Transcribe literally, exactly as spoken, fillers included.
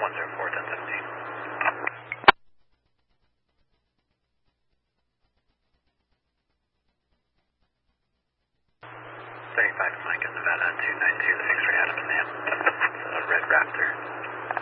one zero four, ten seventeen. thirty-five Mike in Nevada, two nine two, the X-ray Adams, man. It's a red Raptor.